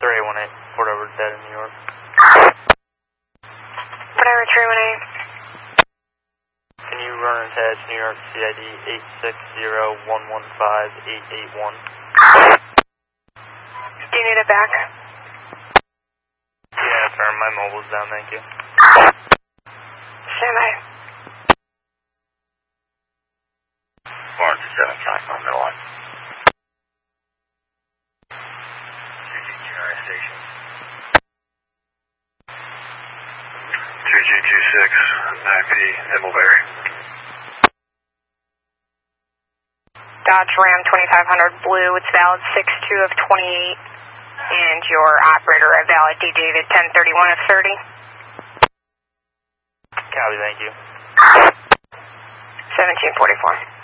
3818, Port Edward dead in New York. Port Edward 318. Can you run and attach New York CID 860115881? Do you need it back? Yeah, sir, my mobile's down, thank you. Stand by. Orange 75 on middle line. CGGI station. 2G26, 9P, Himmelsbury. Dodge Ram 2500 blue, it's valid 6-2 of 28, and your operator at valid DJ at 1031 of 30. Copy, thank you. 1744.